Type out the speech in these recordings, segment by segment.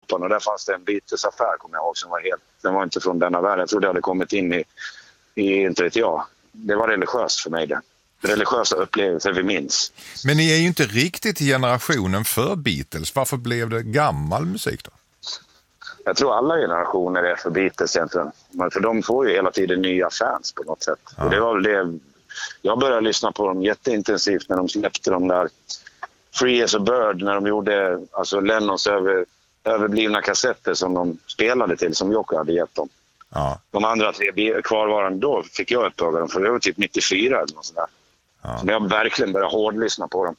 Japan och där fanns det en Beatles-affär, kommer jag ihåg, som var den var inte från denna värld. Jag trodde det hade kommit in i inte vet jag. Det var religiöst för mig det. Religiösa upplevelser vi minns. Men ni är ju inte riktigt generationen för Beatles. Varför blev det gammal musik då? Jag tror alla generationer är för Beatles egentligen. För de får ju hela tiden nya fans på något sätt. Ja. Och det var väl det. Jag började lyssna på dem jätteintensivt när de släppte de där Free as a Bird, när de gjorde alltså Lennons överblivna kassetter som de spelade till, som Yoko hade gett dem. Ja. De andra 3 kvarvarande, då fick jag uppdaga dem, för det var typ 94 eller något sådär. Ja. Så jag verkligen började hårdlyssna på dem.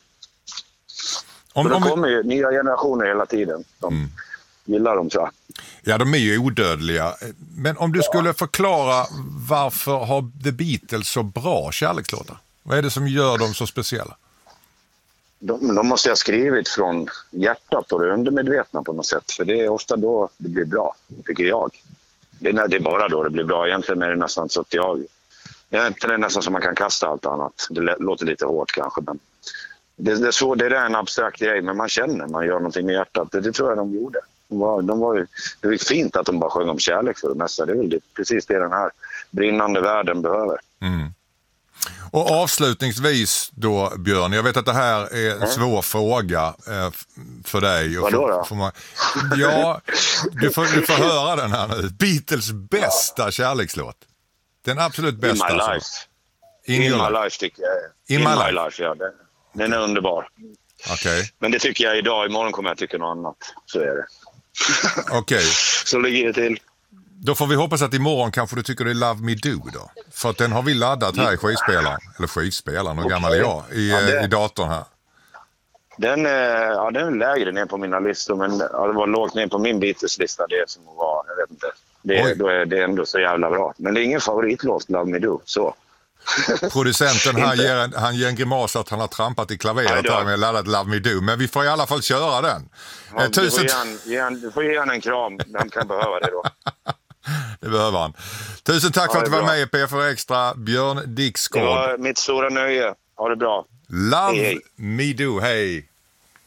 De kommer ju nya generationer hela tiden. De gillar dem, tror jag. Ja, de är ju odödliga. Men om du skulle förklara varför har The Beatles så bra kärlekslåtar? Vad är det som gör dem så speciella? De måste ha skrivit från hjärtat och det undermedvetna på något sätt. För det är ofta då det blir bra, tycker jag. Det är bara då det blir bra. Egentligen är det nästan så att det är nästan som man kan kasta allt annat. Det låter lite hårt kanske, men det är en abstrakt grej, men man känner, man gör någonting med hjärtat. Det tror jag de gjorde. Det var fint att de bara sjöng om kärlek för det mesta. Det är väl precis det den här brinnande världen behöver. Mm. Och avslutningsvis då, Björn, jag vet att det här är en svår fråga för dig. Vadå då? Ja, du får höra den här nu. Beatles bästa kärlekslåt. Den absolut bästa. In My Life. In My Life tycker jag. In My Life, ja. Den är underbar. Okay. Men det tycker jag idag. Imorgon kommer jag tycka något annat. Så är det. Okej. Så ligger det till. Då får vi hoppas att imorgon kanske du tycker det är Love Me Do då. För att den har vi laddat här i skivspelaren. Hur gammal är jag? I datorn här. Den är lägre ner på mina listor, men det var lågt ner på min Beatles-lista. Det som var, jag vet inte. Det är ändå så jävla bra. Men det är ingen favoritlåt, Love Me Do, så. Producenten han ger en grimas att han har trampat i klaveret här med laddat Love Me Do. Men vi får i alla fall köra den. Ja, du får ge han en kram. Han kan behöva det då. Det behöver han. Tusen tack för att du var med i PFR Extra, Björn Dixgård. Det var mitt stora nöje. Ha det bra. Love Me Do, hej.